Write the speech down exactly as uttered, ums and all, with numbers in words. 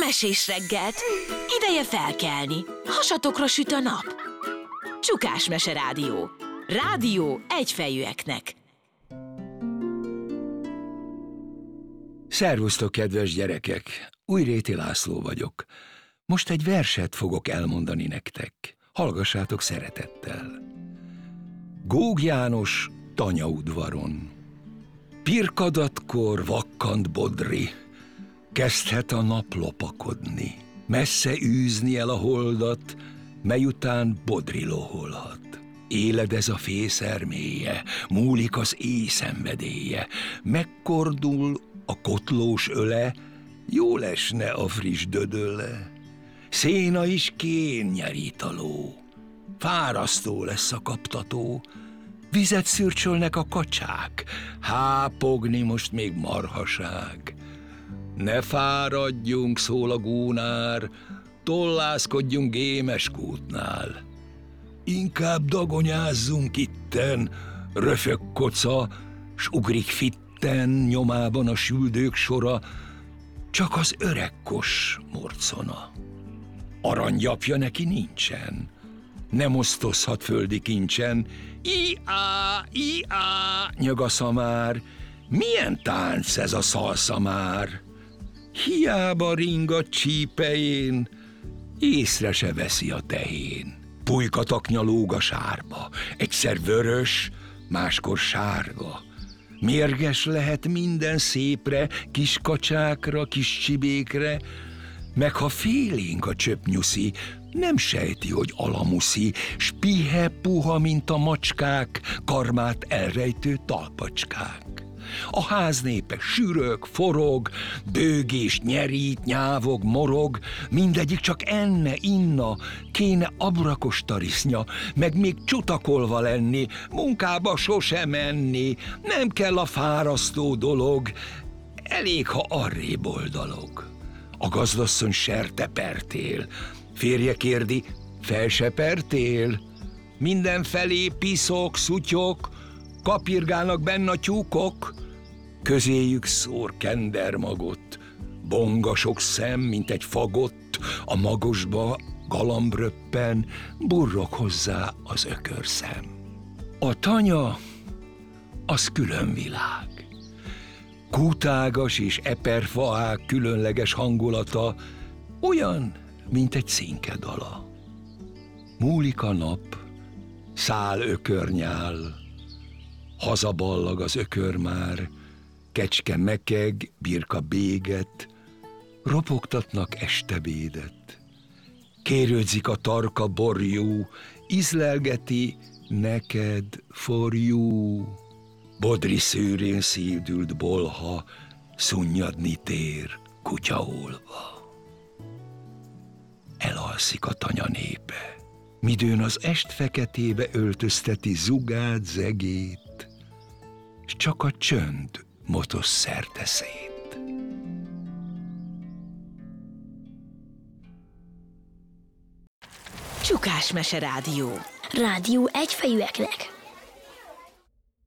Mesés reggelt! Ideje felkelni, hasatokra süt a nap. Csukás Mese Rádió. Rádió egyfejűeknek. Szervusztok, kedves gyerekek! Újréti László vagyok. Most egy verset fogok elmondani nektek. Hallgassátok szeretettel. Góg János tanyaudvaron. Pirkadatkor vakkant Bodri, kezdhet a nap lopakodni. Messze űzni el a holdat, mely után Bodri loholhat. Éled ez a fészer mélye, múlik az éj szenvedélye, megkordul a kotlós öle, jól esne a friss dödölle. Széna is kén nyerít a ló, fárasztó lesz a kaptató, vizet szürcsölnek a kacsák, hápogni most még marhaság. Ne fáradjunk, szól a gúnár, tollászkodjunk gémes kútnál. Inkább dagonyázzunk itten, röfög koca, s ugrik fitten nyomában a süldők sora, csak az öreg kos morcona. Aranygyapja neki nincsen, nem osztozhat földi kincsen. I-á, i-á, nyagasza már, milyen tánc ez a szalsza már? Hiába ring a csípején, észre se veszi a tehén. Pulykataknya lóg a sárba, egyszer vörös, máskor sárga. Mérges lehet minden szépre, kis kacsákra, kis csibékre, meg ha félénk a csöpnyuszi, nem sejti, hogy alamuszi, s pihe puha, mint a macskák, karmát elrejtő talpacskák. A ház népe sürög, forog, bőgés nyerít, nyávog, morog, mindegyik csak enne, inna, kéne abrakos tarisznya, meg még csutakolva lenni, munkába sose menni, nem kell a fárasztó dolog, elég, ha arrébb oldalog. A gazdasszony sertepertél, férje kérdi, felsepertél? Mindenfelé piszok, szutyok, kapirgálnak benne a tyúkok, közéjük szór kendermagot, bonga sok szem, mint egy fagott, a magosba galambröppen, burrog hozzá az ökörszem. A tanya, az külön világ. Kútágas és eperfaák különleges hangulata olyan, mint egy színkedala. Múlik a nap, szál ökörnyál, hazaballag az ökör már, kecske mekeg, birka béget, ropogtatnak estebédet. Kérődzik a tarka borjú, ízlelgeti neked for you. Bodri szőrén szédült bolha, szunnyadni tér kutyaolva. Elalszik a tanya népe, midőn az est feketébe öltözteti zugát, zegét, s csak a csönd motosz szerte szét. Csukás Mese Rádió. Rádió egyfejűeknek.